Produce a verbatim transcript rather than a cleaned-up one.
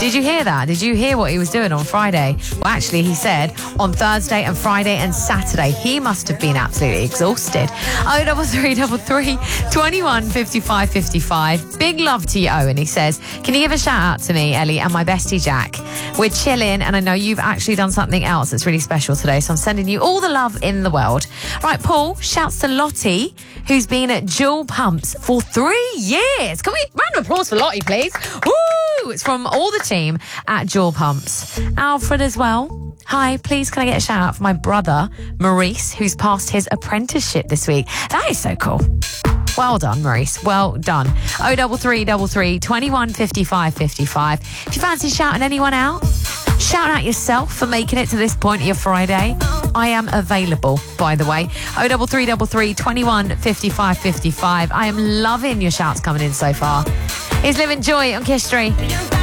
Did you hear that? Did you hear what he was doing on Friday? Well, actually, he said on Thursday and Friday and Saturday, he must have been absolutely exhausted. oh double three double three, twenty-one, fifty-five, fifty-five. Big love to you, Owen. He says, can you give a shout out to me, Ellie, and my bestie, Jack? We're chilling, and I know you've actually done something else that's really special today, so I'm sending you all the love in the world. Right, Paul, shouts to Lottie, who's been at Jewel Pumps for three years. Can we, round of applause for Lottie, please? Woo! It's from all the team at Jewel Pumps. Alfred as well. Hi, please can I get a shout out for my brother, Maurice, who's passed his apprenticeship this week. That is so cool. Well done, Maurice. Well done. oh double three double three, twenty-one, fifty-five, fifty-five. If you fancy shouting anyone out, shout out yourself for making it to this point of your Friday. I am available, by the way. oh double three double three, twenty-one, fifty-five, fifty-five. I am loving your shouts coming in so far. It's Living Joy on Kiss three.